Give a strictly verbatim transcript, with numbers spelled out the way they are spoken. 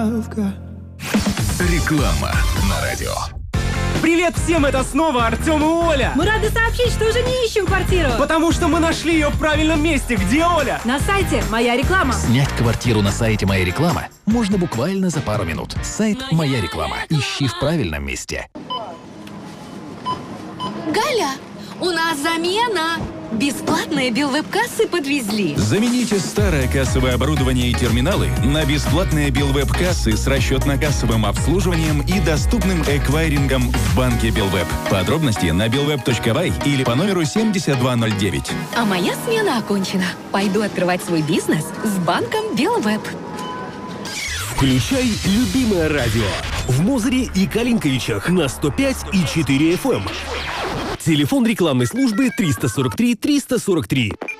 Реклама на радио. Привет всем, это снова Артем и Оля. Мы рады сообщить, что уже не ищем квартиру. Потому что мы нашли ее в правильном месте. Где Оля? На сайте «Моя реклама». Снять квартиру на сайте «Моя реклама» можно буквально за пару минут. Сайт «Моя реклама». Ищи в правильном месте. Галя, у нас замена. Бесплатные билвеб-кассы подвезли. Замените старое кассовое оборудование и терминалы на бесплатные билвеб-кассы с расчетно-кассовым обслуживанием и доступным эквайрингом в банке Билвеб. Подробности на билвеб точка бай или по номеру семьдесят два ноль девять. А моя смена окончена. Пойду открывать свой бизнес с банком Билвеб. Включай любимое радио в Мозыре и Калинковичах на сто пять и четыре эф эм. Телефон рекламной службы триста сорок три триста сорок три.